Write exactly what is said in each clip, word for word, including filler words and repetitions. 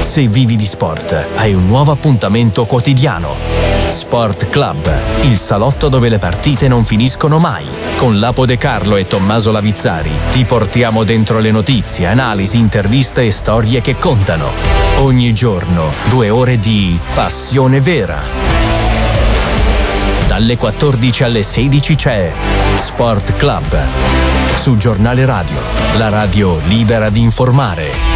Se vivi di sport, hai un nuovo appuntamento quotidiano. Sport Club, il salotto dove le partite non finiscono mai. Con Lapo De Carlo e Tommaso Lavizzari ti portiamo dentro le notizie, analisi, interviste e storie che contano. Ogni giorno, due ore di passione vera. Dalle quattordici alle sedici c'è Sport Club. Su Giornale Radio, la radio libera di informare.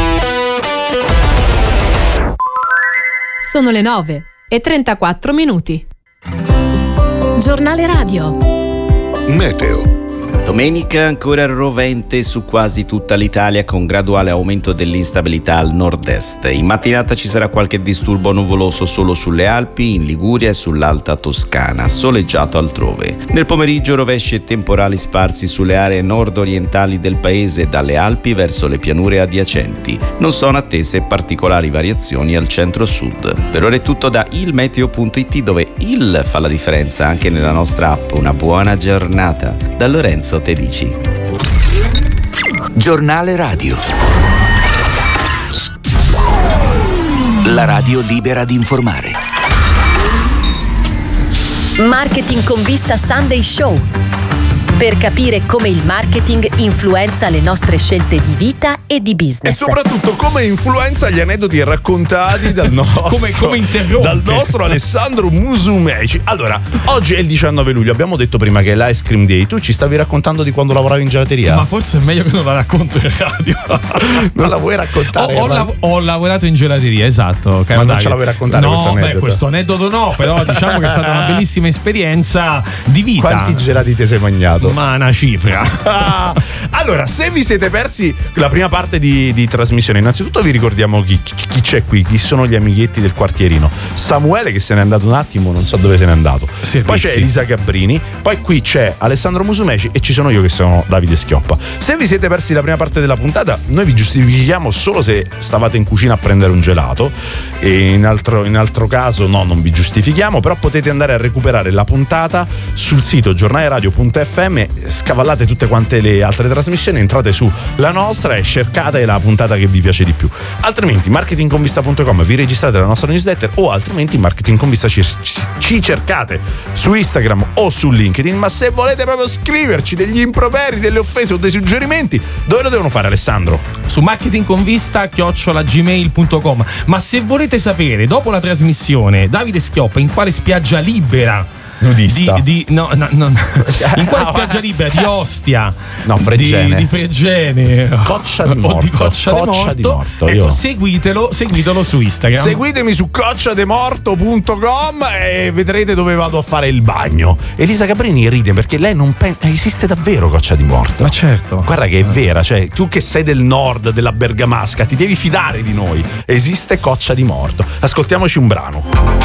Sono le nove e trentaquattro minuti. Giornale Radio. Meteo. Domenica ancora rovente su quasi tutta l'Italia con graduale aumento dell'instabilità al nord-est. In mattinata ci sarà qualche disturbo nuvoloso solo sulle Alpi, in Liguria e sull'Alta Toscana, soleggiato altrove. Nel pomeriggio rovesci e temporali sparsi sulle aree nord-orientali del paese dalle Alpi verso le pianure adiacenti. Non sono attese particolari variazioni al centro-sud. Per ora è tutto da ilmeteo punto it, dove il fa la differenza anche nella nostra app. Una buona giornata. Da Lorenzo Tedici. Giornale Radio. La radio libera di informare. Marketing con vista Sunday Show. Per capire come il marketing influenza le nostre scelte di vita e di business. E soprattutto come influenza gli aneddoti raccontati dal nostro, come, come interrompe dal nostro Alessandro Musumeci. Allora, oggi è il diciannove luglio, abbiamo detto prima che è l'Ice Cream Day. Tu ci stavi raccontando di quando lavoravi in gelateria? Ma forse è meglio che non la racconto in radio. Non la vuoi raccontare? Ho, ho, lav- ho lavorato in gelateria, esatto. Ma non ce la vuoi raccontare? No, questo aneddoto? Beh, questo aneddoto no, però diciamo che è stata una bellissima esperienza di vita. Quanti gelati ti sei mangiato? Ma una cifra. Allora, se vi siete persi la prima parte di, di trasmissione, innanzitutto vi ricordiamo chi, chi, chi c'è qui, chi sono gli amichetti del quartierino. Samuele, che se n'è andato un attimo, non so dove se n'è andato. Servizi. Poi c'è Elisa Gabbrini, poi qui c'è Alessandro Musumeci e ci sono io che sono Davide Schioppa. Se vi siete persi la prima parte della puntata, noi vi giustifichiamo solo se stavate in cucina a prendere un gelato, e in altro, in altro caso no, non vi giustifichiamo, però potete andare a recuperare la puntata sul sito giornaleradio punto effe emme, scavallate tutte quante le altre trasmissioni, entrate su la nostra e cercate la puntata che vi piace di più. Altrimenti marketing con vista punto com, vi registrate la nostra newsletter, o altrimenti Marketing con Vista ci, ci cercate su Instagram o su LinkedIn. Ma se volete proprio scriverci degli improperi, delle offese o dei suggerimenti, dove lo devono fare, Alessandro? Su marketingconvista chiocciola gmail punto com. Ma se volete sapere dopo la trasmissione Davide Schioppa in quale spiaggia libera nudista di, di no, no, no, in quale spiaggia libera di Ostia, no, Fregene, di, di Fregene, Coccia di Morto, o di Coccia, Coccia de Morto, di Morto ecco, io. seguitelo, seguitelo su Instagram. Seguitemi su coccia de morto punto com e vedrete dove vado a fare il bagno. Elisa Caprini ride perché lei non pensa esiste davvero Coccia di Morto. Ma certo, guarda che è vera, cioè tu che sei del nord, della Bergamasca, ti devi fidare di noi. Esiste Coccia di Morto. Ascoltiamoci un brano.